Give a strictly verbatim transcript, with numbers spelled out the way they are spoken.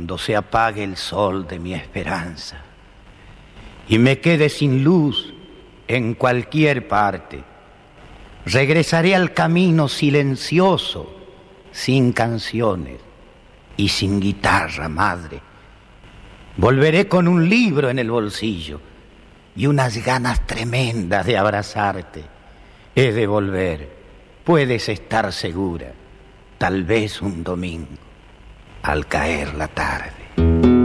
cuando se apague el sol de mi esperanza y me quede sin luz en cualquier parte, regresaré al camino silencioso, sin canciones y sin guitarra, madre. Volveré con un libro en el bolsillo y unas ganas tremendas de abrazarte. He de volver, puedes estar segura, tal vez un domingo, al caer la tarde.